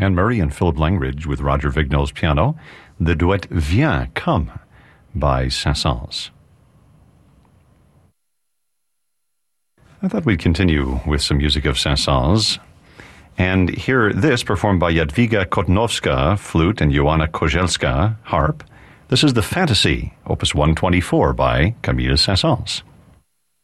Anne-Marie and Philip Langridge with Roger Vignol's piano, the duet Viens, Come by Saint-Saëns. I thought we'd continue with some music of Saint-Saëns and hear this performed by Jadwiga Kotnowska, flute, and Joanna Kozelska, harp. This is the Fantasy, opus 124 by Camille Saint-Saëns.